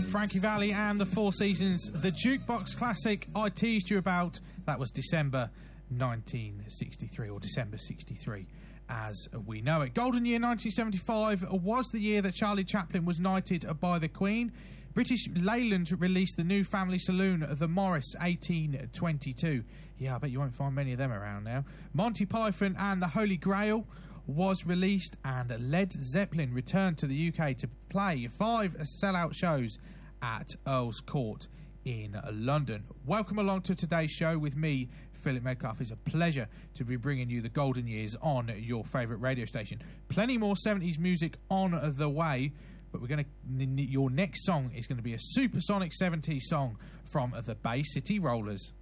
Frankie Valli and the Four Seasons, the jukebox classic I teased you about. That was December 1963, or December 63 as we know it. Golden year 1975 was the year that Charlie Chaplin was knighted by the Queen. British Leyland released the new family saloon, the Morris 1822. Yeah, I bet you won't find many of them around now. Monty Python and the Holy Grail was released, and Led Zeppelin returned to the UK to play 5 sellout shows at Earl's Court in London. Welcome along to today's show with me, Philip Medcalf. It's a pleasure to be bringing you the golden years on your favourite radio station. Plenty more 70s music on the way, but your next song is going to be a supersonic 70s song from the Bay City Rollers.